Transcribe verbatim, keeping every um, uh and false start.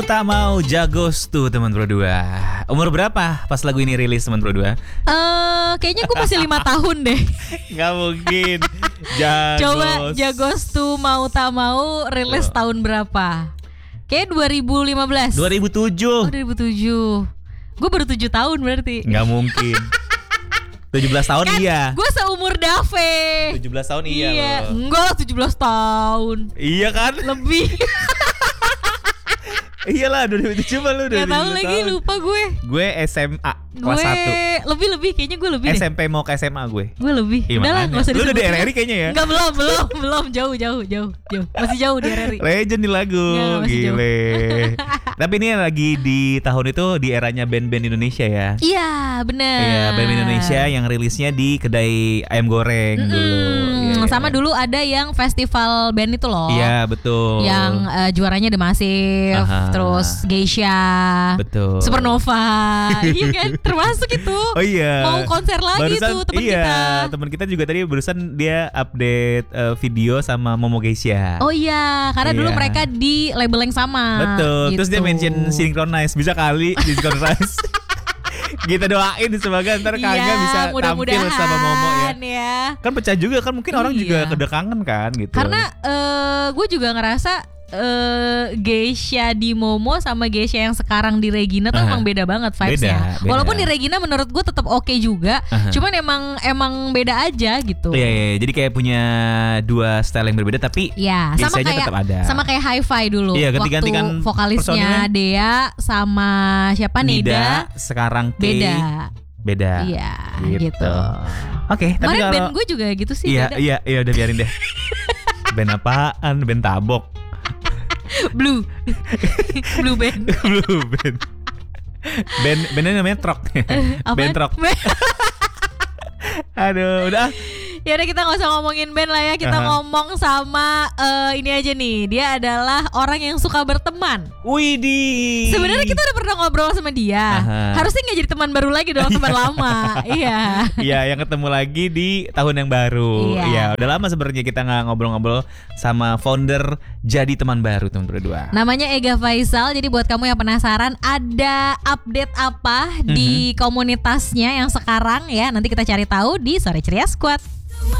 Tak mau Jagos tuh teman Pro dua. Umur berapa pas lagu ini rilis teman Pro dua? Eh, uh, kayaknya gue masih lima tahun deh. Gak mungkin. Jagos. Coba Jagos tuh mau tak mau rilis oh. tahun berapa? Kayak dua ribu lima belas. dua ribu tujuh. Oh, dua ribu tujuh. Gue baru tujuh tahun berarti. Gak mungkin. tujuh belas tahun kan iya. Gue seumur Dave. tujuh belas tahun iya. Iya. Enggak lah tujuh belas tahun. Iya kan? Lebih. Iyalah dua ribu tujuh mah lu udah. Gak tau lagi tahun. Lupa gue. Gue S M A kelas gue satu. Lebih-lebih kayaknya gue lebih S M P deh. Mau ke S M A gue. Gue lebih. Ih, udah lah gak usah disebut. Lu udah di R R I kayaknya ya? Enggak, belum, belum, belum. Jauh, jauh, jauh, jauh. Masih jauh di R R I. Legend nih lagu. Nggak, gile. Tapi ini lagi di tahun itu di eranya band-band Indonesia ya. Iya benar. Iya, band Indonesia yang rilisnya di kedai ayam goreng mm-hmm. dulu. Ya, sama ya. Dulu ada yang festival band itu loh. Iya betul. Yang uh, juaranya The Massive, aha. Terus Geisha, betul. Supernova, iya kan termasuk itu. Oh iya. Mau konser lagi barusan, tuh teman iya, kita. Teman kita juga tadi barusan dia update uh, video sama Momo Geisha. Oh iya, karena iya. Dulu mereka di label yang sama. Betul. Gitu. Terus dia mention Synchronize, bisa kali Synchronize. Kita doain semoga ntar iya, kagak bisa tampil sama Momo ya. ya. Kan pecah juga kan mungkin orang iya. juga kedekangan kan gitu. Karena uh, gue juga ngerasa uh, Geisha di Momo sama Geisha yang sekarang di Regina tuh uh-huh. emang beda banget vibes-nya. Beda, beda. Walaupun di Regina menurut gue tetap oke okay juga, uh-huh. cuman emang emang beda aja gitu. Iya, iya, jadi kayak punya dua style yang berbeda tapi ya, sama kayak tetap ada. Sama kayak Hi-Fi dulu. Iya, waktu kan vokalisnya Dea sama siapa nih? Nida, sekarang Kay. Beda. Beda. Iya, gitu. gitu. Oke, okay, tapi kalau band gue juga gitu sih. Iya, beda. iya, iya udah biarin deh. Band apaan? Band tabok. Blue. Blue band. Blue band. Band bandnya namanya Trok. Band Trok. Aduh, udah. Ya udah kita nggak usah ngomongin band lah ya, kita uh-huh. ngomong sama uh, ini aja nih. Dia adalah orang yang suka berteman. Widih. Sebenarnya kita udah pernah ngobrol sama dia. Uh-huh. Harusnya nggak jadi teman baru lagi dong, teman lama. Iya. Iya, yang ketemu lagi di tahun yang baru. Iya. Ya, udah lama sebenarnya kita nggak ngobrol-ngobrol sama founder Jadi Teman Baru teman berdua. Namanya Ega Faisal. Jadi buat kamu yang penasaran ada update apa uh-huh. di komunitasnya yang sekarang ya, nanti kita cari tahu di Sore Ceria Squad.